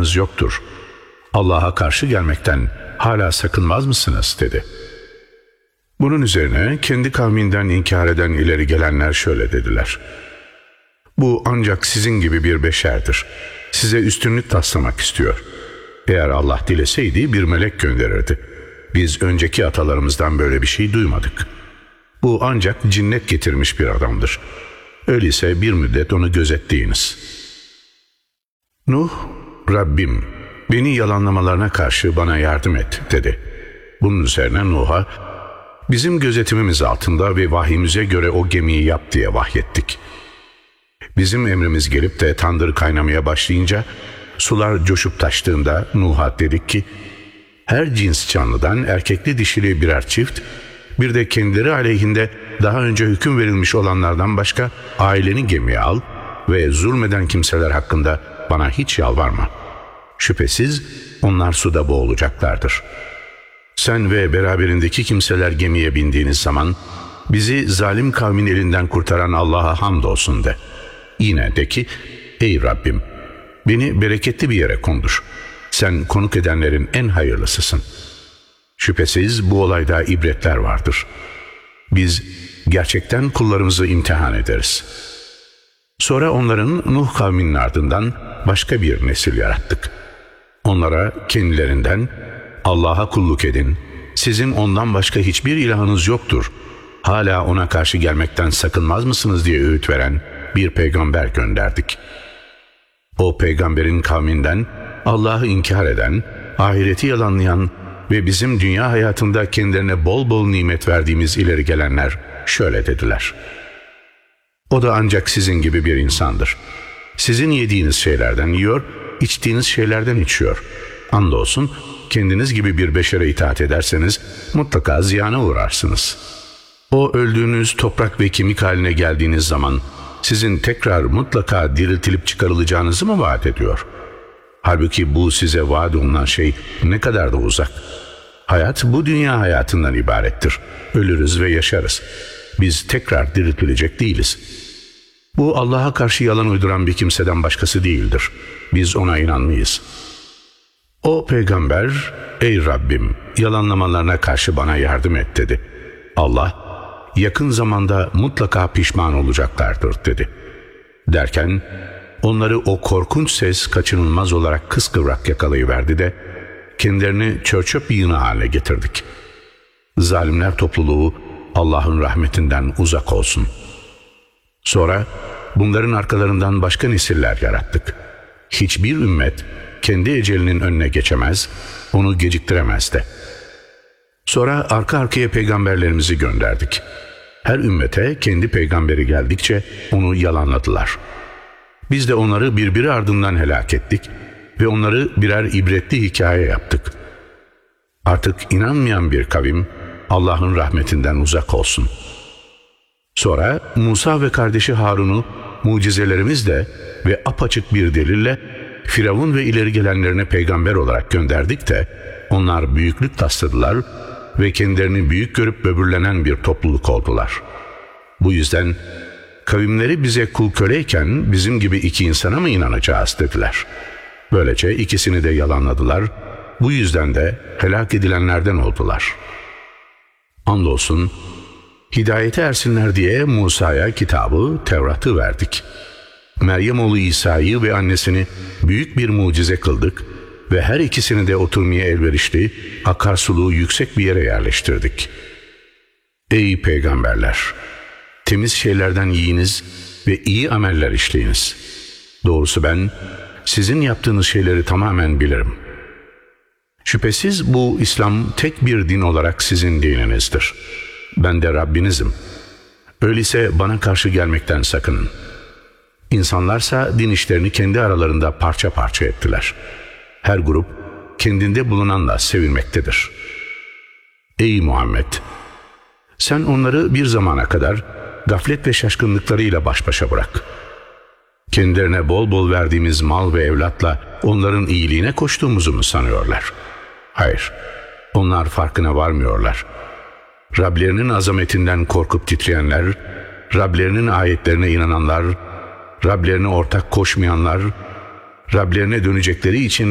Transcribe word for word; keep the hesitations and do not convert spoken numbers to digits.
ilahınız yoktur. Allah'a karşı gelmekten hala sakınmaz mısınız?" dedi. Bunun üzerine kendi kavminden inkar eden ileri gelenler şöyle dediler: "Bu ancak sizin gibi bir beşerdir. Size üstünlük taslamak istiyor. Eğer Allah dileseydi bir melek gönderirdi. Biz önceki atalarımızdan böyle bir şey duymadık. Bu ancak cinnet getirmiş bir adamdır. Öyleyse bir müddet onu gözetleyiniz." Nuh, "Rabbim, beni yalanlamalarına karşı bana yardım et," dedi. Bunun üzerine Nuh'a, "Bizim gözetimimiz altında ve vahyimize göre o gemiyi yap diye vahyettik. Bizim emrimiz gelip de tandır kaynamaya başlayınca, sular coşup taştığında Nuh'a dedik ki, her cins canlıdan erkekli dişili birer çift, bir de kendileri aleyhinde daha önce hüküm verilmiş olanlardan başka aileni gemiye al ve zulmeden kimseler hakkında bana hiç yalvarma. Şüphesiz onlar suda boğulacaklardır. Sen ve beraberindeki kimseler gemiye bindiğiniz zaman bizi zalim kavmin elinden kurtaran Allah'a hamdolsun de. Yine de ki, ey Rabbim, beni bereketli bir yere kondur. Sen konuk edenlerin en hayırlısısın. Şüphesiz bu olayda ibretler vardır. Biz gerçekten kullarımızı imtihan ederiz." Sonra onların Nuh kavminin ardından başka bir nesil yarattık. Onlara kendilerinden "Allah'a kulluk edin, sizin ondan başka hiçbir ilahınız yoktur, hala ona karşı gelmekten sakınmaz mısınız?" diye öğüt veren bir peygamber gönderdik. O peygamberin kavminden Allah'ı inkar eden, ahireti yalanlayan ve bizim dünya hayatında kendilerine bol bol nimet verdiğimiz ileri gelenler şöyle dediler: "O da ancak sizin gibi bir insandır. Sizin yediğiniz şeylerden yiyor, içtiğiniz şeylerden içiyor. Andolsun kendiniz gibi bir beşere itaat ederseniz mutlaka ziyana uğrarsınız. O öldüğünüz toprak ve kemik haline geldiğiniz zaman sizin tekrar mutlaka diriltilip çıkarılacağınızı mı vaat ediyor? Halbuki bu size vaat olunan şey ne kadar da uzak. Hayat bu dünya hayatından ibarettir. Ölürüz ve yaşarız. Biz tekrar diriltilecek değiliz. Bu Allah'a karşı yalan uyduran bir kimseden başkası değildir. Biz ona inanmayız." O peygamber, "Ey Rabbim, yalanlamalarına karşı bana yardım et," dedi. Allah, "Yakın zamanda mutlaka pişman olacaklardır," dedi. Derken onları o korkunç ses kaçınılmaz olarak kıskıvrak yakalayıverdi de kendilerini çörçöp yığını haline getirdik. Zalimler topluluğu Allah'ın rahmetinden uzak olsun. Sonra bunların arkalarından başka nesiller yarattık. Hiçbir ümmet kendi ecelinin önüne geçemez, onu geciktiremez de. Sonra arka arkaya peygamberlerimizi gönderdik. Her ümmete kendi peygamberi geldikçe onu yalanladılar. Biz de onları birbiri ardından helak ettik ve onları birer ibretli hikaye yaptık. Artık inanmayan bir kavim Allah'ın rahmetinden uzak olsun. Sonra Musa ve kardeşi Harun'u mucizelerimizle ve apaçık bir delille Firavun ve ileri gelenlerine peygamber olarak gönderdik de onlar büyüklük tasladılar ve kendilerini büyük görüp böbürlenen bir topluluk oldular. Bu yüzden kavimleri bize kul köleyken bizim gibi iki insana mı inanacağız dediler. Böylece ikisini de yalanladılar. Bu yüzden de helak edilenlerden oldular. Andolsun hidayete ersinler diye Musa'ya kitabı, Tevrat'ı verdik. Meryem oğlu İsa'yı ve annesini büyük bir mucize kıldık ve her ikisini de oturmaya elverişli, akarsuluğu yüksek bir yere yerleştirdik. Ey peygamberler! Temiz şeylerden yiyiniz ve iyi ameller işleyiniz. Doğrusu ben sizin yaptığınız şeyleri tamamen bilirim. Şüphesiz bu İslam tek bir din olarak sizin dininizdir. Ben de Rabbinizim. Öyleyse bana karşı gelmekten sakının. İnsanlarsa din işlerini kendi aralarında parça parça ettiler. Her grup kendinde bulunanla sevilmektedir. Ey Muhammed! Sen onları bir zamana kadar gaflet ve şaşkınlıklarıyla baş başa bırak. Kendilerine bol bol verdiğimiz mal ve evlatla onların iyiliğine koştuğumuzu mu sanıyorlar? Hayır, onlar farkına varmıyorlar. Rablerinin azametinden korkup titreyenler, Rablerinin ayetlerine inananlar, Rablerine ortak koşmayanlar, Rablerine dönecekleri için